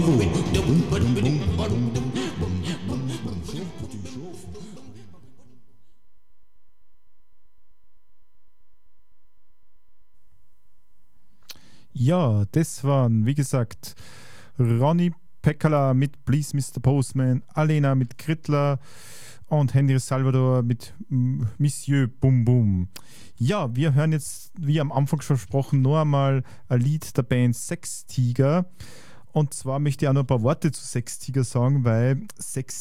Ja, das waren, wie gesagt, Ronny Pekkala mit Please Mr. Postman, Alena mit Krittler und Henry Salvador mit Monsieur Bum Bum. Ja, wir hören jetzt, wie am Anfang schon versprochen, noch einmal ein Lied der Band Sex Tiger. Und zwar möchte ich auch noch ein paar Worte zu Sex Tiger sagen, weil Sex